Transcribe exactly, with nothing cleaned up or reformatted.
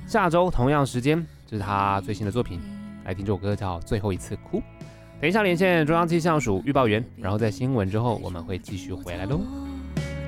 下周同样时间，这是他最新的作品，来听这首歌叫《最后一次哭》。等一下连线中央气象署预报员，然后在新闻之后我们会继续回来喽。